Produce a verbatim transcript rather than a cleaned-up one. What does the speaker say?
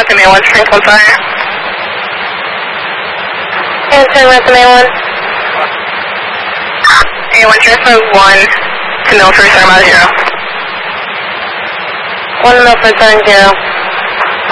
Resume one, strength one fire. Answer Resume one. A one, transfer one to Milford, sorry about zero. One to Milford, seven zero.